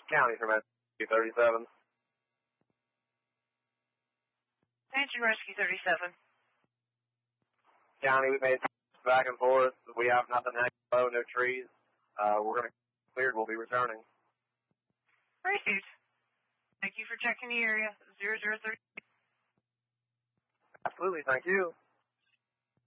County from Rescue 37. Attention Rescue 37. County, we made back and forth. We have nothing hanging low, no trees. We're going to clear. We'll be returning. Received. Thank you for checking the area. 0030. Absolutely, thank you.